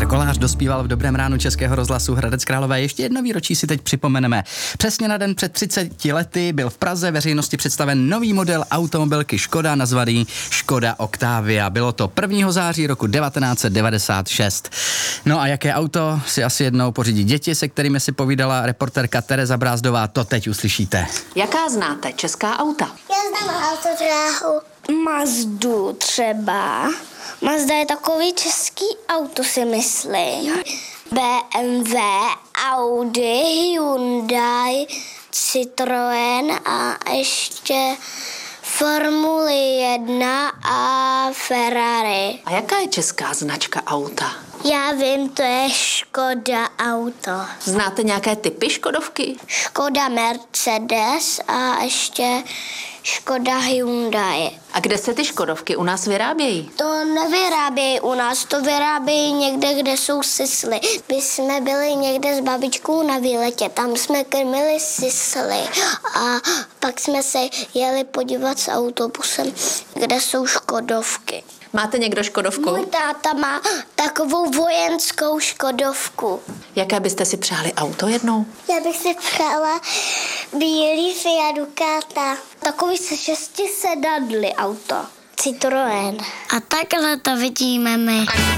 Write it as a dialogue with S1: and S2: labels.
S1: Kolář dospíval v Dobrém ránu Českého rozhlasu Hradec Králové. Ještě jedno výročí si teď připomeneme. Přesně na den před 30 lety byl v Praze veřejnosti představen nový model automobilky Škoda nazvaný Škoda Octavia. Bylo to 1. září roku 1996. No a jaké auto si asi jednou pořídí děti, se kterými si povídala reportérka Tereza Brázdová, to teď uslyšíte.
S2: Jaká znáte česká auta?
S3: Já znám autodráhu. Mazdu třeba. Mazda je takový český auto, si myslím. BMW, Audi, Hyundai, Citroën a ještě Formule 1 a Ferrari.
S2: A jaká je česká značka auta?
S3: Já vím, to je Škoda auto.
S2: Znáte nějaké typy Škodovky?
S3: Škoda Mercedes a ještě Škoda Hyundai.
S2: A kde se ty Škodovky u nás vyrábějí?
S3: To nevyrábějí u nás, to vyrábějí někde, kde jsou sisly. My jsme byli někde s babičkou na výletě, tam jsme krmili sisly a pak jsme se jeli podívat s autobusem, kde jsou Škodovky.
S2: Máte někdo Škodovku?
S3: Můj táta má takovou vojenskou Škodovku.
S2: Jaké byste si přáli auto jednou?
S3: Já bych si přála bílý Fiat Ducata. Takový se 6 sedadly auto. Citroën. A takhle to vidíme my.